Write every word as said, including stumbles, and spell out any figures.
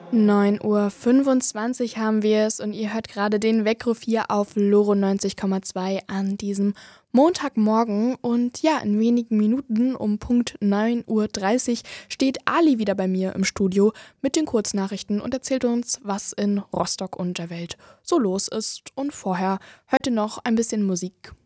neun Uhr fünfundzwanzig haben wir es und ihr hört gerade den Weckruf hier auf Loro neunzig Komma zwei an diesem Montagmorgen. Und ja, in wenigen Minuten um Punkt neun Uhr dreißig steht Ali wieder bei mir im Studio mit den Kurznachrichten und erzählt uns, was in Rostock und der Welt so los ist. Und vorher hört ihr noch ein bisschen Musik.